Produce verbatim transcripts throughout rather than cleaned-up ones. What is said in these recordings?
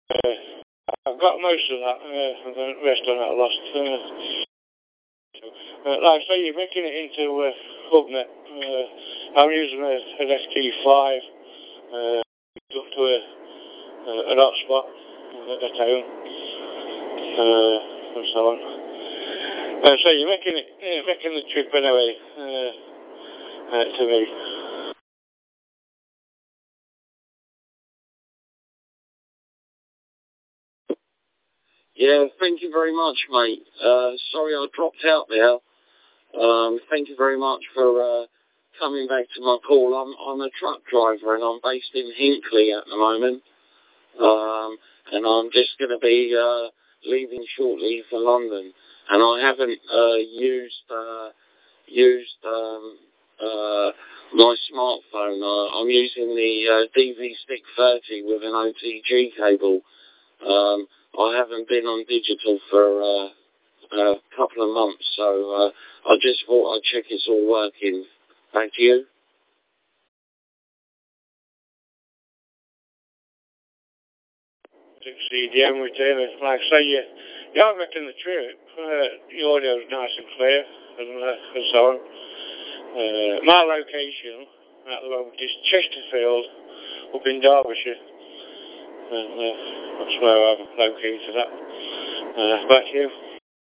Uh, I've got most of that, uh, and the rest of that I lost. Uh, so, uh, like I say, you're making it into uh, HubNet. Uh, I'm using a, an S T five uh, up to a, uh, an hotspot uh, at home, uh, and so on. Uh, so you're making it, uh, making the trip anyway, uh, uh, to me. Yeah, thank you very much, mate. Uh, sorry I dropped out there. Um, thank you very much for uh, coming back to my call. I'm, I'm a truck driver and I'm based in Hinckley at the moment. Um, and I'm just going to be uh, leaving shortly for London. And I haven't uh, used uh, used um, uh, my smartphone. Uh, I'm using the uh, D V Stick thirty with an O T G cable. Um, I haven't been on digital for uh, a couple of months, so uh, I just thought I'd check it's all working. Back to you. C D M retailer, like I say, you, you are making the trip. Uh, the audio's nice and clear, and, uh, and so on. Uh, my location at the moment is Chesterfield, up in Derbyshire. And, uh, that's where I'm located at. Uh, back to you.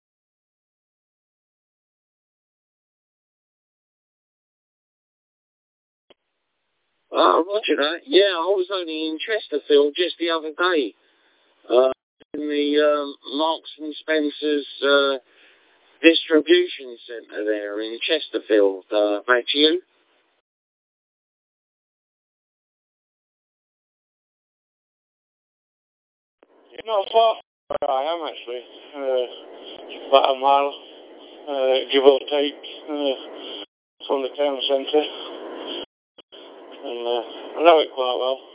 Oh, roger that. Yeah, I was only in Chesterfield just the other day. Uh, in the um, Marks and Spencer's uh, distribution centre there in Chesterfield. Uh, back to you. You're not far from where I am, actually. Uh, it's about a mile, uh, give or take, uh, from the town centre. And uh, I know it quite well.